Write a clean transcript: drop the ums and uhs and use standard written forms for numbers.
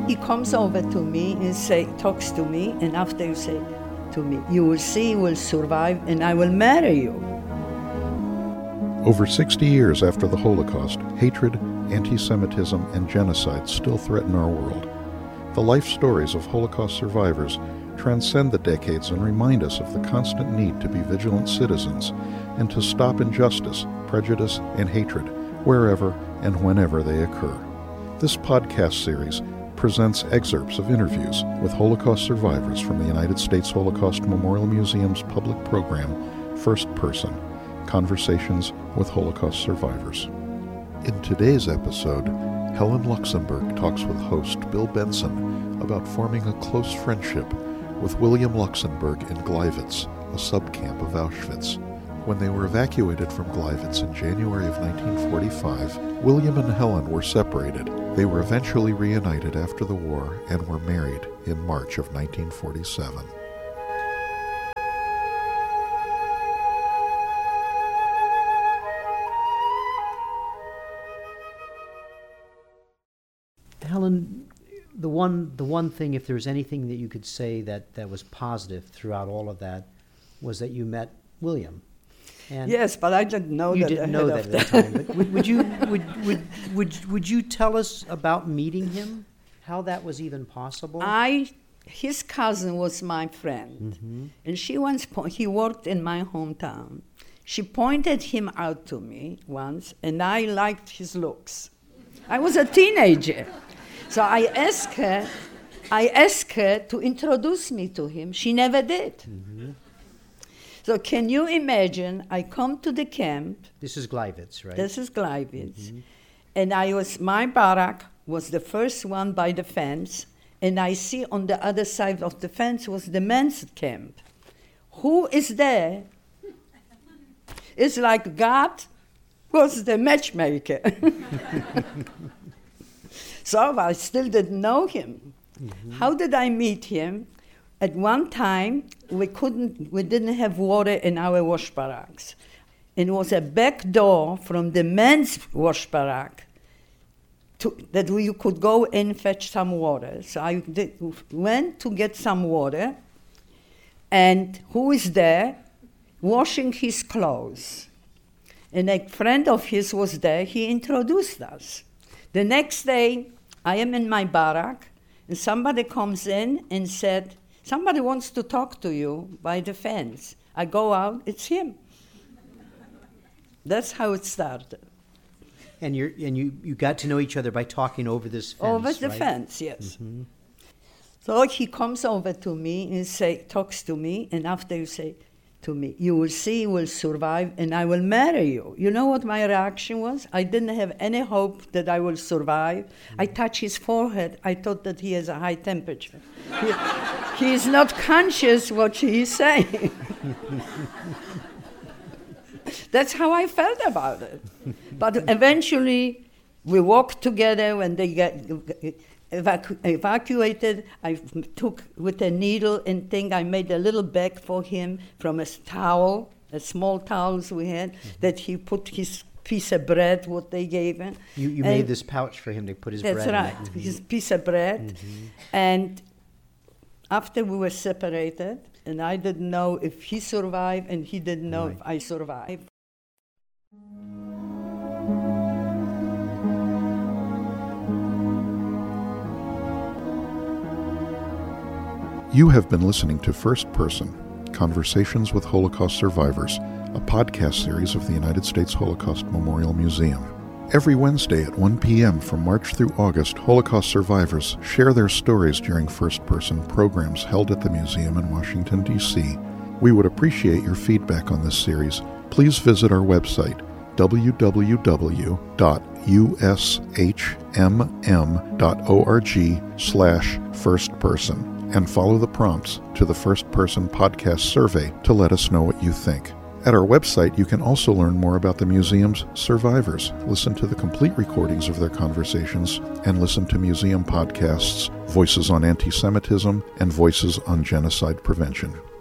he comes over to me and talks to me, and after you say to me, you will see, you will survive, and I will marry you. Over 60 years after the Holocaust, hatred, anti-Semitism, and genocide still threaten our world. The life stories of Holocaust survivors transcend the decades and remind us of the constant need to be vigilant citizens and to stop injustice, prejudice, and hatred wherever and whenever they occur. This podcast series presents excerpts of interviews with Holocaust survivors from the United States Holocaust Memorial Museum's public program, First Person, Conversations with Holocaust Survivors. In today's episode, Helen Luxenberg talks with host Bill Benson about forming a close friendship with William Luxenberg in Gleiwitz, a subcamp of Auschwitz. When they were evacuated from Gleiwitz in January of 1945, William and Helen were separated. They were eventually reunited after the war and were married in March of 1947. Helen, the one thing, if there's anything that you could say that was positive throughout all of that, was that you met William. And yes, but I didn't know that. You didn't know that at the time. But would you tell us about meeting him? How that was even possible? His cousin was my friend, and he worked in my hometown. She pointed him out to me once, and I liked his looks. I was a teenager. So I asked her to introduce me to him. She never did. Mm-hmm. So can you imagine, I come to the camp. This is Gleiwitz, right? This is Gleiwitz. Mm-hmm. And my barrack was the first one by the fence, and I see on the other side of the fence was the men's camp. Who is there? It's like God was the matchmaker. So I still didn't know him. Mm-hmm. How did I meet him? At one time, we didn't have water in our wash barracks. It was a back door from the men's wash barrack that you could go and fetch some water. So I went to get some water, and who is there? Washing his clothes. And a friend of his was there. He introduced us. The next day, I am in my barrack, and somebody comes in and said, somebody wants to talk to you by the fence. I go out, it's him. That's how it started. And you got to know each other by talking over this fence, Over the fence, yes. Mm-hmm. So he comes over to me and talks to me, and after you say to me, you will see, you will survive, and I will marry you. You know what my reaction was? I didn't have any hope that I will survive. Mm-hmm. I touched his forehead. I thought that he has a high temperature. He is not conscious what he is saying. That's how I felt about it. But eventually, we walked together. When they get evacuated, I took with a needle and thing, I made a little bag for him from a towel, a small towels we had, that he put his piece of bread, what they gave him. You made this pouch for him to put his bread in. That's right, his piece of bread. Mm-hmm. And after we were separated, and I didn't know if he survived, and he didn't know if I survived. You have been listening to First Person, Conversations with Holocaust Survivors, a podcast series of the United States Holocaust Memorial Museum. Every Wednesday at 1 p.m. from March through August, Holocaust survivors share their stories during First Person programs held at the museum in Washington, D.C. We would appreciate your feedback on this series. Please visit our website, www.ushmm.org/firstperson, and follow the prompts to the First Person podcast survey to let us know what you think. At our website, you can also learn more about the museum's survivors, listen to the complete recordings of their conversations, and listen to museum podcasts, Voices on Anti-Semitism and Voices on Genocide Prevention.